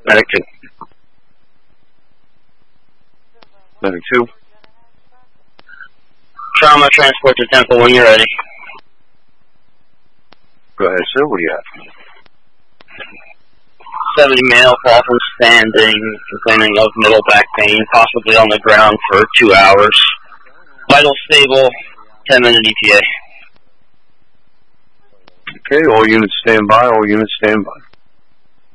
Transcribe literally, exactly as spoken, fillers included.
Medic two. Medic two. Trauma transport to Temple when you're ready. Go ahead, sir. What do you have? seventy male, coffin standing, complaining of middle back pain, possibly on the ground for two hours. Vital stable, ten minute E T A. Okay, all units stand by, all units stand by.